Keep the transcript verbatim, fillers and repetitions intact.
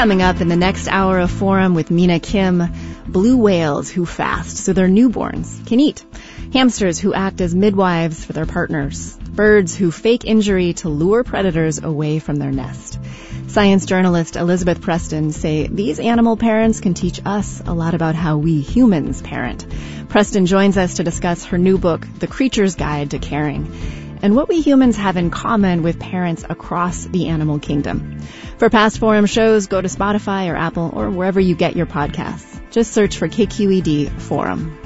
Coming up in the next hour of Forum with Mina Kim, blue whales who fast so their newborns can eat, hamsters who act as midwives for their partners, birds who fake injury to lure predators away from their nest. Science journalist Elizabeth Preston say these animal parents can teach us a lot about how we humans parent. Preston joins us to discuss her new book, The Creature's Guide to Caring, and what we humans have in common with parents across the animal kingdom. For past Forum shows, go to Spotify or Apple or wherever you get your podcasts. Just search for K Q E D Forum.